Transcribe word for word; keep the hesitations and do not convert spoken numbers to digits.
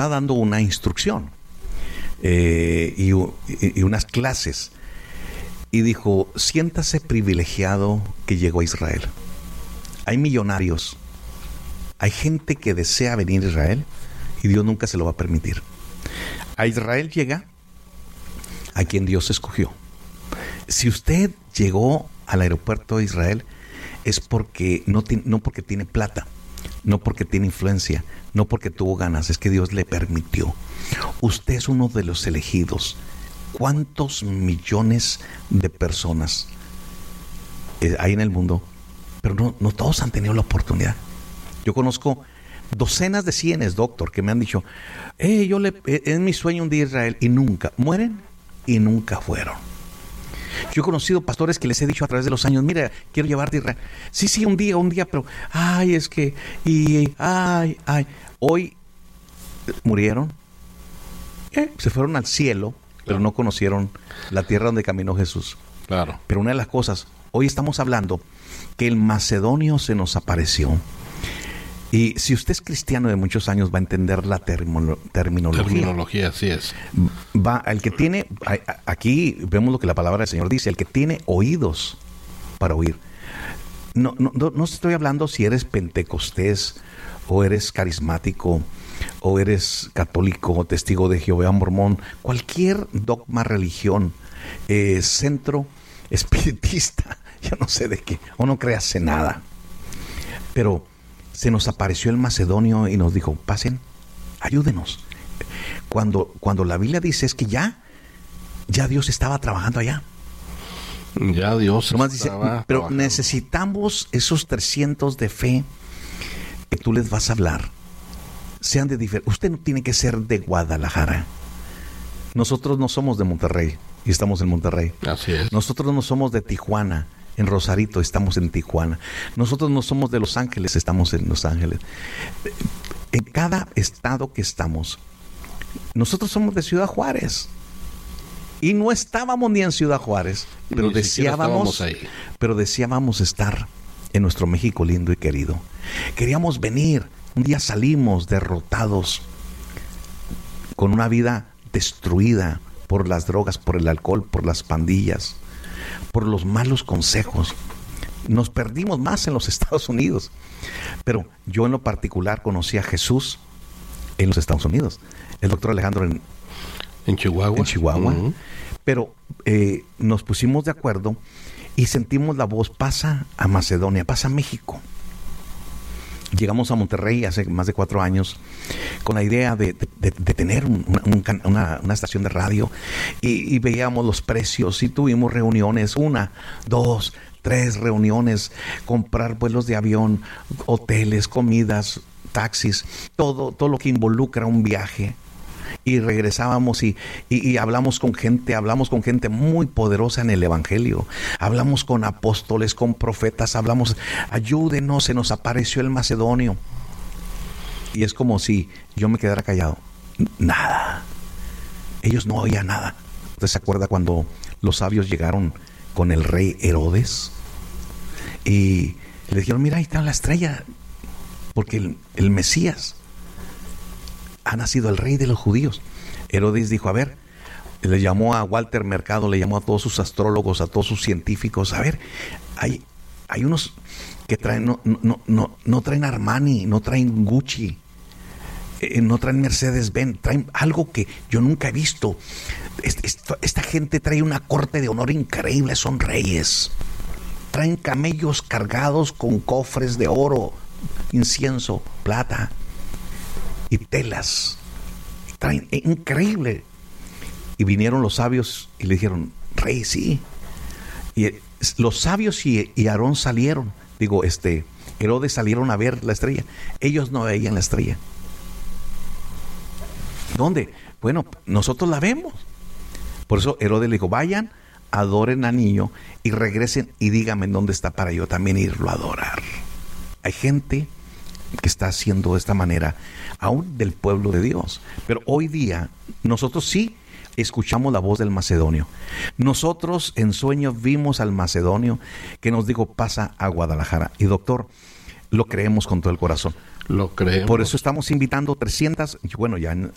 dando una instrucción eh, y, y, y unas clases. Y dijo, siéntase privilegiado que llegó a Israel. Hay millonarios, hay gente que desea venir a Israel y Dios nunca se lo va a permitir. A Israel llega a quien Dios escogió. Si usted llegó al aeropuerto de Israel es porque no, no porque tiene plata, no porque tiene influencia, no porque tuvo ganas, es que Dios le permitió. Usted es uno de los elegidos. ¿Cuántos millones de personas eh, hay en el mundo? Pero no, no todos han tenido la oportunidad. Yo conozco docenas de cienes, doctor, que me han dicho, eh, yo le, eh, es mi sueño un día Israel, y nunca, mueren y nunca fueron. Yo he conocido pastores que les he dicho a través de los años, mira, quiero llevarte a Israel. Sí, sí, un día, un día, pero, ay, es que, y, ay, ay, hoy murieron, eh, se fueron al cielo, pero no conocieron la tierra donde caminó Jesús. Claro. Pero una de las cosas, hoy estamos hablando que el macedonio se nos apareció. Y si usted es cristiano de muchos años va a entender la termo, terminología. Terminología, así es. Va, el que tiene, aquí vemos lo que la palabra del Señor dice, el que tiene oídos para oír. No, no, no, no estoy hablando si eres pentecostés o eres carismático o eres católico o testigo de Jehová, mormón, cualquier dogma, religión, eh, centro espiritista, yo no sé de qué, o no creas en nada. Pero se nos apareció el macedonio y nos dijo, pasen, ayúdenos. Cuando, cuando la Biblia dice es que ya, ya Dios estaba trabajando allá. Ya Dios Nomás estaba dice, pero trabajando. necesitamos esos trescientos de fe que tú les vas a hablar. Sean de diferente. Usted no tiene que ser de Guadalajara. Nosotros no somos de Monterrey y estamos en Monterrey. Así es. Nosotros no somos de Tijuana, en Rosarito estamos en Tijuana. Nosotros no somos de Los Ángeles, estamos en Los Ángeles. En cada estado que estamos, nosotros somos de Ciudad Juárez. Y no estábamos ni en Ciudad Juárez, pero Ni siquiera deseábamos, estábamos ahí. pero deseábamos estar en nuestro México lindo y querido. Queríamos venir. Un día salimos derrotados, con una vida destruida por las drogas, por el alcohol, por las pandillas, por los malos consejos. Nos perdimos más en los Estados Unidos. Pero yo en lo particular conocí a Jesús en los Estados Unidos. El doctor Alejandro en, en Chihuahua. En Chihuahua. Uh-huh. Pero eh, nos pusimos de acuerdo y sentimos la voz, pasa a Macedonia, pasa a México. Llegamos a Monterrey hace más de cuatro años con la idea de, de, de, de tener un, un, una, una estación de radio y, y veíamos los precios y tuvimos reuniones, una, dos, tres reuniones, comprar vuelos de avión, hoteles, comidas, taxis, todo, todo lo que involucra un viaje. Y regresábamos y, y, y hablamos con gente, hablamos con gente muy poderosa en el Evangelio. Hablamos con apóstoles, con profetas, hablamos, ayúdenos, se nos apareció el macedonio. Y es como si yo me quedara callado. Nada. Ellos no oían nada. ¿Usted se acuerda cuando los sabios llegaron con el rey Herodes? Y le dijeron, mira, ahí está la estrella, porque el, el Mesías ha nacido, el rey de los judíos. Herodes dijo, a ver, le llamó a Walter Mercado, le llamó a todos sus astrólogos, a todos sus científicos, a ver, hay, hay unos que traen, no, no, no, no traen Armani, no traen Gucci, eh, no traen Mercedes-Benz, traen algo que yo nunca he visto. Esta, esta gente trae una corte de honor increíble, son reyes. Traen camellos cargados con cofres de oro, incienso, plata y telas. Traen, increíble. Y vinieron los sabios y le dijeron, rey, sí. Y los sabios y, y Aarón salieron, digo, este, Herodes salieron a ver la estrella. Ellos no veían la estrella. ¿Dónde? Bueno, nosotros la vemos. Por eso Herodes le dijo, vayan, adoren al niño y regresen y díganme dónde está para yo también irlo a adorar. Hay gente que está haciendo de esta manera, aún del pueblo de Dios. Pero hoy día, nosotros sí escuchamos la voz del macedonio. Nosotros en sueños vimos al macedonio que nos dijo, pasa a Guadalajara. Y doctor, lo creemos con todo el corazón. Lo creemos. Por eso estamos invitando trescientas, bueno, ya han,